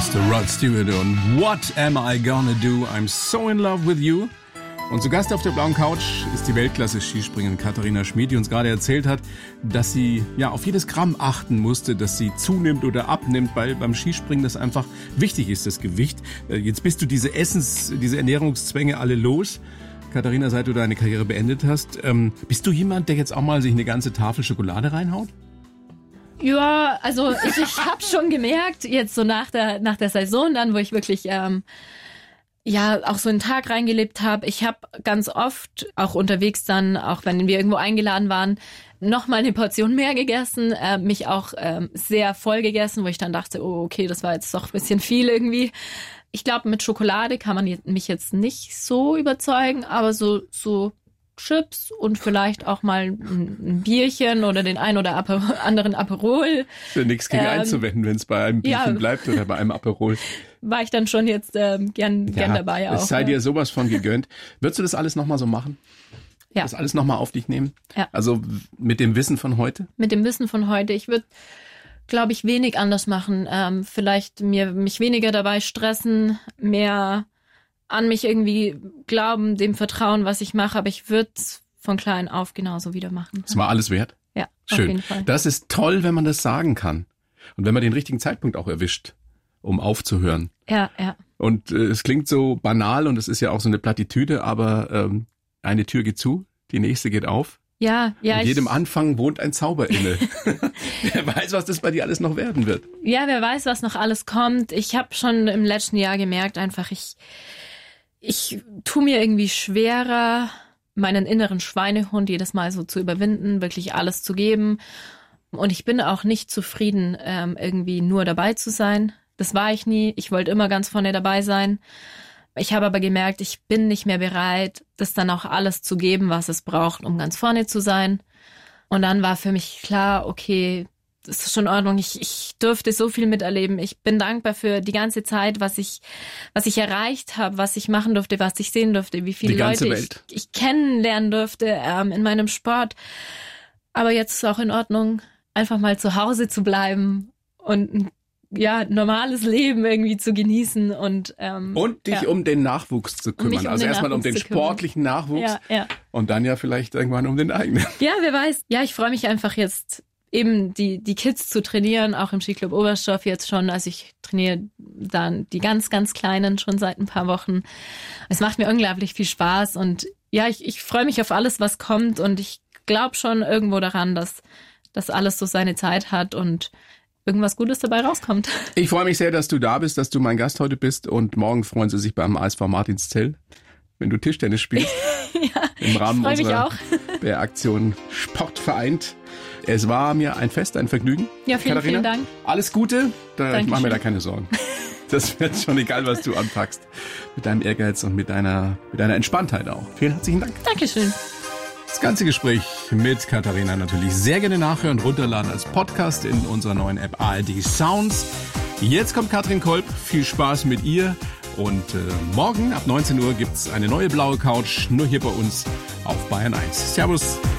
Mr. Rod Stewart und What Am I Gonna Do? I'm so in love with you. Und zu Gast auf der blauen Couch ist die Weltklasse-Skispringerin Katharina Schmid, die uns gerade erzählt hat, dass sie ja auf jedes Gramm achten musste, dass sie zunimmt oder abnimmt, weil beim Skispringen das einfach wichtig ist, das Gewicht. Jetzt bist du diese Ernährungszwänge alle los. Katharina, seit du deine Karriere beendet hast, bist du jemand, der jetzt auch mal sich eine ganze Tafel Schokolade reinhaut? Ja, also ich habe schon gemerkt, jetzt so nach der Saison dann, wo ich wirklich auch so einen Tag reingelebt habe. Ich habe ganz oft auch unterwegs dann, auch wenn wir irgendwo eingeladen waren, nochmal eine Portion mehr gegessen, mich auch sehr voll gegessen, wo ich dann dachte, oh okay, das war jetzt doch ein bisschen viel irgendwie. Ich glaube, mit Schokolade kann man mich jetzt nicht so überzeugen, aber so Chips und vielleicht auch mal ein Bierchen oder den ein oder anderen Aperol. Ist ja nichts gegen einzuwenden, wenn es bei einem Bierchen bleibt oder bei einem Aperol. War ich dann schon jetzt gern dabei auch. Es sei dir sowas von gegönnt. Würdest du das alles nochmal so machen? Ja. Das alles nochmal auf dich nehmen? Ja. Also mit dem Wissen von heute? Mit dem Wissen von heute. Ich würde, glaube ich, wenig anders machen. Vielleicht mich weniger dabei stressen, mehr an mich irgendwie glauben, dem vertrauen, was ich mache. Aber ich würde es von klein auf genauso wieder machen. Es war alles wert? Ja, schön. Auf jeden Fall. Das ist toll, wenn man das sagen kann. Und wenn man den richtigen Zeitpunkt auch erwischt, um aufzuhören. Ja. Und es klingt so banal und es ist ja auch so eine Plattitüde, aber eine Tür geht zu, die nächste geht auf. Ja. In jedem Anfang wohnt ein Zauber inne. Wer weiß, was das bei dir alles noch werden wird. Ja, wer weiß, was noch alles kommt. Ich habe schon im letzten Jahr gemerkt, einfach ich tue mir irgendwie schwerer, meinen inneren Schweinehund jedes Mal so zu überwinden, wirklich alles zu geben. Und ich bin auch nicht zufrieden, irgendwie nur dabei zu sein. Das war ich nie. Ich wollte immer ganz vorne dabei sein. Ich habe aber gemerkt, ich bin nicht mehr bereit, das dann auch alles zu geben, was es braucht, um ganz vorne zu sein. Und dann war für mich klar, okay, das ist schon in Ordnung. Ich durfte so viel miterleben. Ich bin dankbar für die ganze Zeit, was ich erreicht habe, was ich machen durfte, was ich sehen durfte, wie viele Leute ich kennenlernen durfte in meinem Sport. Aber jetzt ist es auch in Ordnung, einfach mal zu Hause zu bleiben und ein normales Leben irgendwie zu genießen und dich um den Nachwuchs zu kümmern. Also erstmal um den sportlichen Nachwuchs und dann ja vielleicht irgendwann um den eigenen. Ja, wer weiß. Ja, ich freue mich einfach jetzt eben die Kids zu trainieren, auch im Skiclub Oberstdorf jetzt schon. Also ich trainiere dann die ganz, ganz Kleinen schon seit ein paar Wochen. Es macht mir unglaublich viel Spaß und ja, ich freue mich auf alles, was kommt und ich glaube schon irgendwo daran, dass das alles so seine Zeit hat und irgendwas Gutes dabei rauskommt. Ich freue mich sehr, dass du da bist, dass du mein Gast heute bist und morgen freuen sie sich beim ASV Martinszell, wenn du Tischtennis spielst. Ja, im Rahmen unserer Aktion Sport vereint. Es war mir ein Fest, ein Vergnügen. Ja, vielen Dank. Alles Gute, ich mache mir da keine Sorgen. Das wird schon egal, was du anpackst. Mit deinem Ehrgeiz und mit deiner Entspanntheit auch. Vielen herzlichen Dank. Dankeschön. Das ganze Gespräch mit Katharina natürlich sehr gerne nachhören, runterladen als Podcast in unserer neuen App ARD Sounds. Jetzt kommt Katrin Kolb. Viel Spaß mit ihr. Und morgen ab 19 Uhr gibt's eine neue blaue Couch, nur hier bei uns auf Bayern 1. Servus.